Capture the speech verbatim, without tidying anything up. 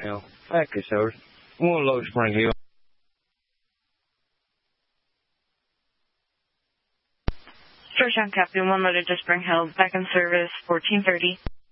Hill. Thank you, sir. One low Spring Hill. Georgetown Captain, one loaded to Spring Hill, back in service, fourteen thirty.